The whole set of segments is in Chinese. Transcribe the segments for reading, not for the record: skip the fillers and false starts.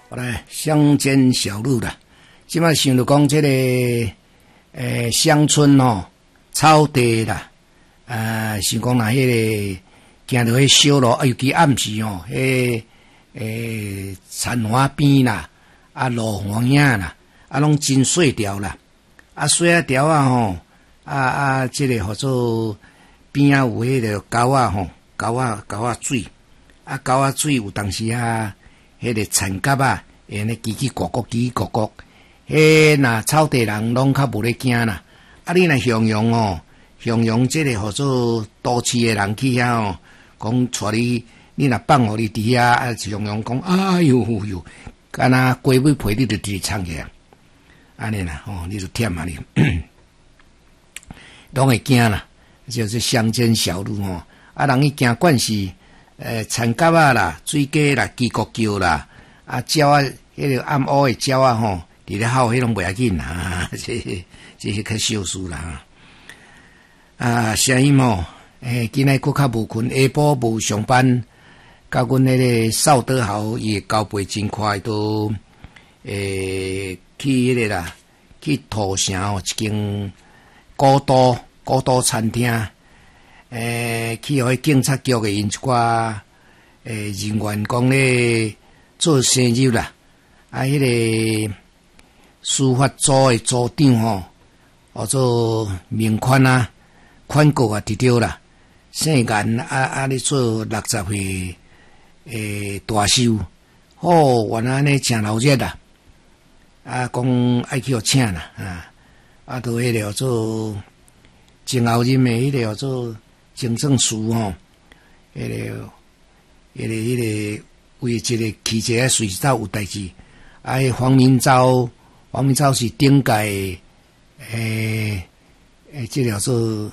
我来乡间小路啦，即摆想着讲这个乡村草地啦，想讲若迄个行着迄小路，尤其暗时田花边啦，路黄影啦，拢真细条啦，细啊条这个号做边有迄个沟沟水，沟水有当时迄个田蛤会呢叽叽咕咕，若草地人拢较无咧惊啦。你若形容这个号做都市的人去遐讲带你若放互你伫遐形容讲哎呦，敢若鸡尾皮你就直接藏起来，安尼啦你就忝啊你，拢会惊啦。就是乡间小路人去行惯是田蛤啦、水鸡啦、鸡骨叫啦。鸟迄个暗乌的鸟伫咧吼，迄拢袂要紧啦，这是较小事啦。声音今仔佫较无困，下晡无上班，甲阮迄个邵德豪伊交配真快，都去迄个啦，去土城一间古都餐厅，去互警察局的因一寡人员讲咧。做生日啦，迄个司法组的组长做名款款告得到啦，姓颜咧做60岁大寿，原来安尼真老热啦，讲爱去互请啦，都迄个做前后任的迄个做行政司迄个。为一个汽车随走有代志，黄明昭是顶届这个叫做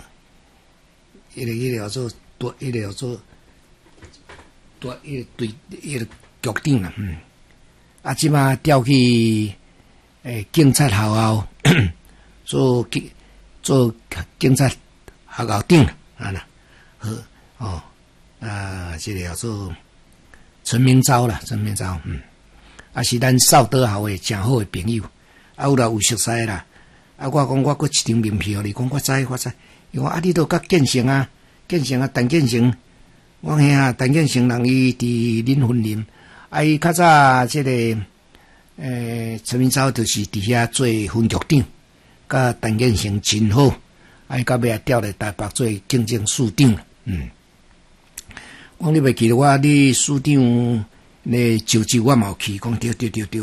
局长啦，即马调去警察学校做警察学校长啦，好这个叫做。陈明昭，是咱邵德豪的真好的朋友，有熟悉啦，我讲我搁一张名票，你讲我知，伊讲你都甲建成陈建成，我讲陈建成人伊伫恁婚林，伊较早这个陈明昭就是伫遐做分局长，甲陈建成真好，到尾调来台北做警政署长，我你袂记得我你署长咧招集我嘛有去，讲对。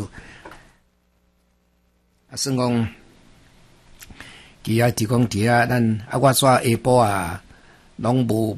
算讲，其他就讲伫咱我煞下晡拢无